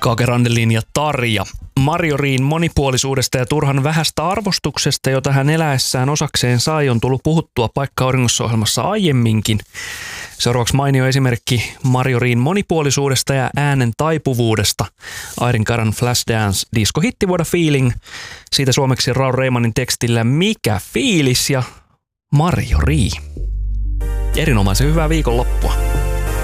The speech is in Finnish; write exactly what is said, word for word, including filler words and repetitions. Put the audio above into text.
Kake Randelin ja Tarja. Marjoriin monipuolisuudesta ja turhan vähästä arvostuksesta, jota hän eläessään osakseen sai, on tullut puhuttua Paikka auringossa -ohjelmassa aiemminkin. Seuraavaksi mainio esimerkki Marjoriin monipuolisuudesta ja äänen taipuvuudesta. Airin Karan Flashdance diskohitti vuoda Feeling. Siitä suomeksi Raul Reimanin tekstillä Mikä fiilis ja Marjorie. Erinomaisen hyvää viikonloppua.